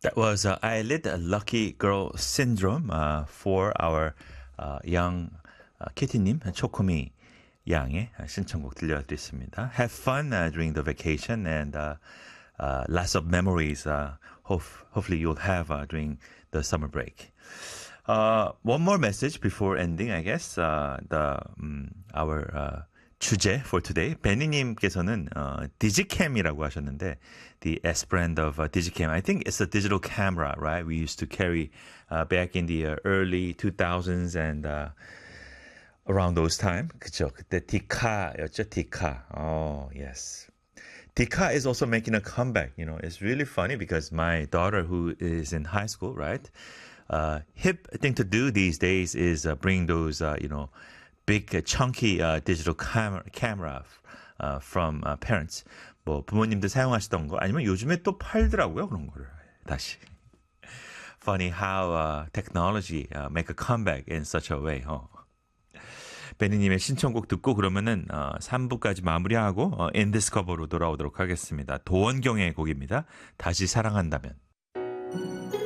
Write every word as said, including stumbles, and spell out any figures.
That was uh, eyelid lucky girl syndrome uh, for our uh, young uh, kitty님 초코미 양의 신청곡 들려드렸습니다. Have fun uh, during the vacation and uh, uh, lots of memories. Uh, hope, hopefully you'll have uh, during the summer break. Uh, one more message before ending, I guess. Uh, the um, our uh, 주제 for today. 베니님께서는 uh, 디지캠이라고 하셨는데 the S brand of uh, Digicam. I think it's a digital camera, right? We used to carry uh, back in the uh, early two thousands and uh, around those time. 그죠? 그때 디카였죠, 디카. Oh, yes. Dika is also making a comeback. You know, it's really funny because my daughter, who is in high school, right? Uh, hip thing to do these days is uh, bring those, uh, you know, big uh, chunky uh, digital camera, camera uh, from uh, parents. 뭐 부모님들 사용하시던 거 아니면 요즘에 또 팔더라고요 그런 거를 다시. Funny how uh, technology uh, make a comeback in such a way. Huh? 베니님의 신청곡 듣고 그러면은 어, 삼 부까지 마무리하고 어, 인디스커버로 돌아오도록 하겠습니다. 도원경의 곡입니다. 다시 사랑한다면.